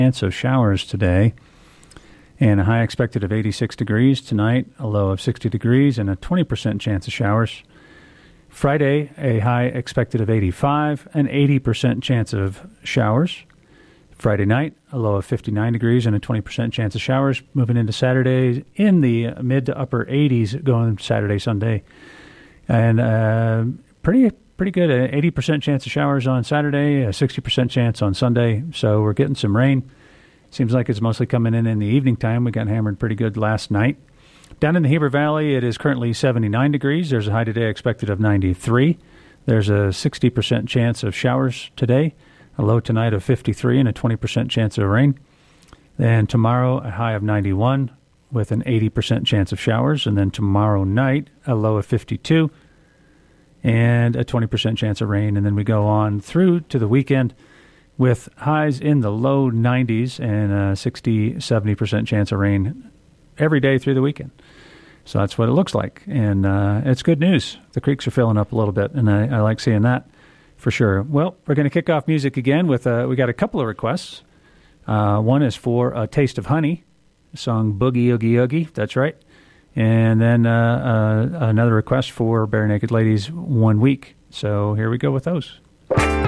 Chance of showers today, and a high expected of 86 degrees. Tonight, a low of 60 degrees and a 20% chance of showers. Friday, a high expected of 85, an 80% chance of showers. Friday night, a low of 59 degrees and a 20% chance of showers. Moving into Saturday, in the mid to upper 80s, going Saturday, Sunday. And pretty good, 80% chance of showers on Saturday, a 60% chance on Sunday. So we're getting some rain. Seems like it's mostly coming in the evening time. We got hammered pretty good last night. Down in the Heber Valley, it is currently 79 degrees. There's a high today expected of 93. There's a 60% chance of showers today, a low tonight of 53, and a 20% chance of rain. Then tomorrow, a high of 91 with an 80% chance of showers. And then tomorrow night, a low of 52 and a 20% chance of rain. And then we go on through to the weekend with highs in the low 90s and a 60, 70% chance of rain every day through the weekend. So that's what it looks like. And it's good news. The creeks are filling up a little bit, and I like seeing that for sure. Well, we're going to kick off music again with, we got a couple of requests. One is for A Taste of Honey, the song Boogie Oogie Oogie, that's right. And then another request for Bare Naked Ladies, One Week. So here we go with those.